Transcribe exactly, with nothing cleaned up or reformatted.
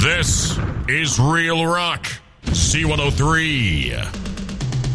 This is Real Rock, C one oh three.